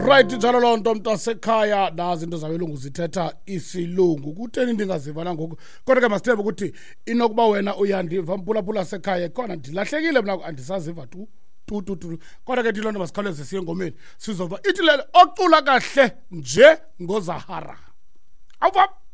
Right, njalo lo nto mntasekhaya nazi into zabelungu zithetha isilungu. Kutheni ndingaziva na ngoku? Kodwa ke masithembe ukuthi inokuba wena uyandiva mpulaphula sekhaya khona ndilahlekile mina andisaziva tu. Kodwa ke ndilonto masikhawuleze siye engomeni. Sizova ithi lelo ocula kahle nje ngoZahara. Awuva